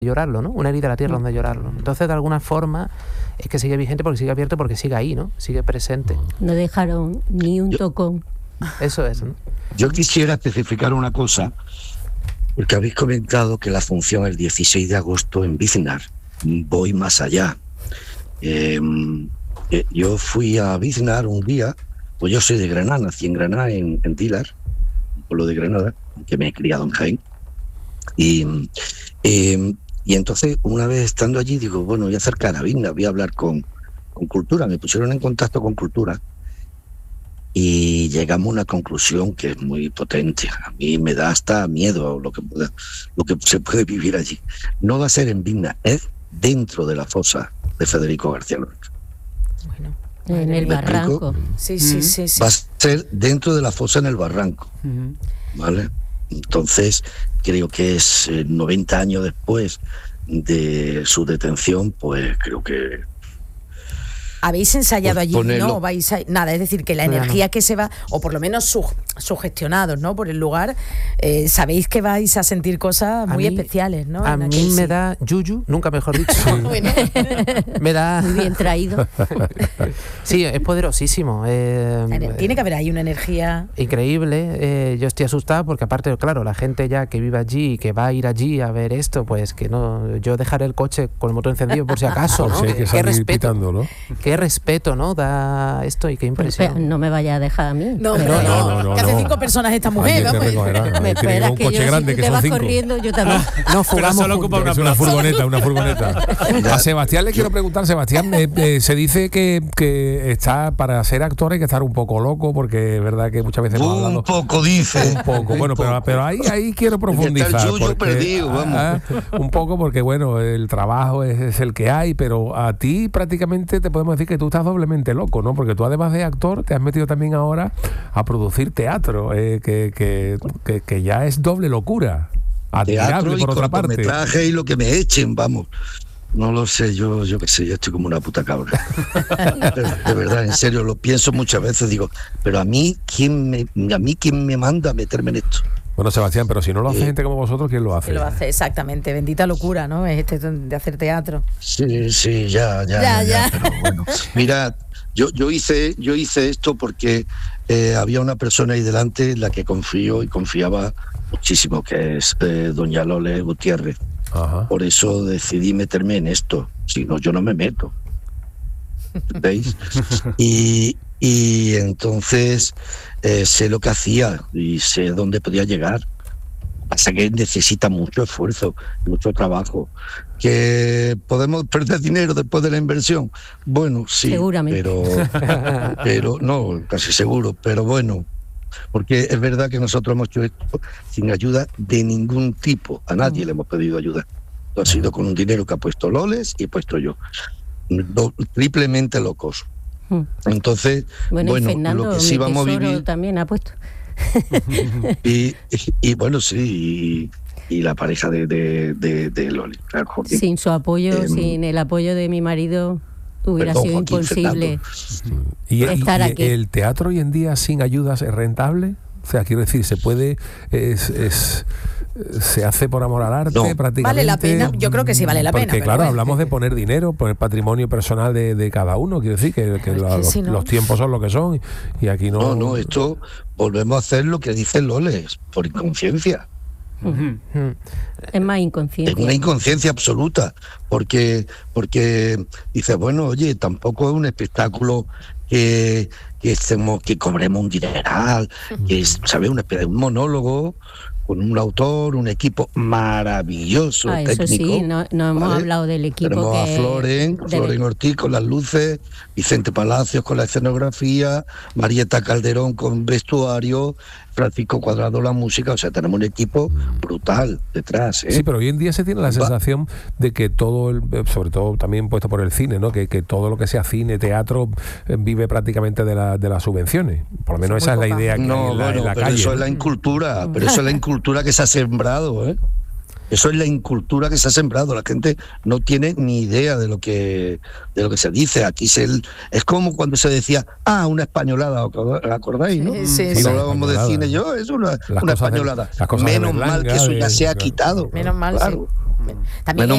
llorarlo, ¿no? Una herida de la tierra donde llorarlo. Entonces, de alguna forma, es que sigue vigente porque sigue abierto, porque sigue ahí, ¿no? Sigue presente. No dejaron ni un tocón. Eso es, ¿no? Yo quisiera especificar una cosa, porque habéis comentado que la función el 16 de agosto en Biznar. Voy más allá. Yo fui a Biznar un día, pues yo soy de Granada, nací en Granada, en Tilar, un pueblo de Granada, que me he criado en Jaén. Y entonces, una vez estando allí, digo, bueno, voy a acercar a Biznar, voy a hablar con Cultura. Me pusieron en contacto con Cultura y llegamos a una conclusión que es muy potente. A mí me da hasta miedo lo que se puede vivir allí. No va a ser en Biznar, es dentro de la fosa de Federico García Lorca. Bueno, en el barranco. Sí. Va a ser dentro de la fosa en el barranco. ¿Vale? Entonces, creo que es 90 años después de su detención, pues creo que... ¿Habéis ensayado pues allí? ponerlo. No, nada, es decir, que la energía que se va, o por lo menos sugestionados, ¿no? Por el lugar, sabéis que vais a sentir cosas muy especiales, ¿no? A mí me da yuyu, nunca mejor dicho. Bueno. Me da... Muy bien traído. Sí, es poderosísimo. Tiene que haber ahí una energía... Increíble. Yo estoy asustado porque aparte, claro, la gente ya que vive allí, que va a ir allí a ver esto, pues que no... Yo dejaré el coche con el motor encendido por si acaso, ¿no? Por si hay que Qué salir pitando, ¿no? Qué respeto, ¿no? Da esto y qué impresión. No me vaya a dejar a mí. No, que hace 5 personas esta mujer, ¿no? Me tiene un coche grande, si que te son vas 5. corriendo, yo también. No fugamos. Solo ocupa Es una furgoneta. A Sebastián le quiero preguntar, Sebastián, se dice que está, para ser actor hay que estar un poco loco, porque es verdad que muchas veces hemos hablado... Un poco, dice. Un poco, bueno, pero ahí quiero profundizar. Está el yuyu porque, perdido, vamos. Un poco porque, bueno, el trabajo es el que hay, pero a ti prácticamente te podemos decir que tú estás doblemente loco, ¿no? Porque tú, además de actor, te has metido también ahora a producir teatro, que ya es doble locura. Admirable, Teatro y por otra parte. cortometraje y lo que me echen, vamos. No lo sé, yo qué sé, yo estoy como una puta cabra. De verdad, en serio, lo pienso muchas veces, digo, pero a mí quién me manda a meterme en esto. Bueno, Sebastián, pero si no lo hace gente como vosotros, ¿quién lo hace? Que lo hace, exactamente. Bendita locura, ¿no? Es de hacer teatro. Sí, ya. Pero bueno, mirad, yo hice esto porque había una persona ahí delante en la que confío y confiaba muchísimo, que es doña Lole Gutiérrez. Ajá. Por eso decidí meterme en esto, si no, yo no me meto. ¿Veis? Y entonces sé lo que hacía y sé dónde podía llegar. Pasa que necesita mucho esfuerzo, mucho trabajo. ¿Que podemos perder dinero después de la inversión? Bueno, sí. Seguramente. Pero no, casi seguro, pero bueno. Porque es verdad que nosotros hemos hecho esto sin ayuda de ningún tipo. A nadie le hemos pedido ayuda. Esto ha sido con un dinero que ha puesto Loles y he puesto yo. Triplemente locos. Entonces, bueno, y Fernando, lo que sí vamos a vivir también ha puesto. y bueno, sí, y la pareja de Loli, claro, Joaquín. Sin su apoyo, sin el apoyo de mi marido, hubiera sido Joaquín, imposible estar aquí. ¿El teatro hoy en día sin ayudas es rentable? O sea, quiero decir, se puede... se hace por amor al arte, prácticamente. ¿Vale la pena? Yo creo que sí vale la pena. Porque claro, hablamos de poner dinero por el patrimonio personal de cada uno. Quiero decir que los tiempos son lo que son y aquí no... No, esto volvemos a hacer lo que dice Loles, por inconsciencia. Es más inconsciencia. Es una inconsciencia absoluta, porque dices, bueno, oye, tampoco es un espectáculo que cobremos un dineral, que es, ¿sabes? Un monólogo con un autor, un equipo maravilloso, técnico. Eso sí, no hemos hablado del equipo. Tenemos a Floren Ortiz con las luces, Vicente Palacios con la escenografía, Marieta Calderón con vestuario, Francisco Cuadrado la música, o sea, tenemos un equipo brutal detrás. Sí, pero hoy en día se tiene la sensación de que todo, sobre todo también puesto por el cine, ¿no? Que todo lo que sea cine, teatro, vive prácticamente de las subvenciones. Por lo menos esa es la idea que hay en la pero calle. Eso es la incultura, pero eso es la incultura que se ha sembrado, ¿eh? Eso es la incultura que se ha sembrado. La gente no tiene ni idea de lo que se dice. Aquí es como cuando se decía, una españolada, ¿acordáis? ¿No? Sí. Cuando hablábamos de cine, es una españolada. Menos mal que eso ya se ha quitado. Menos mal, claro. También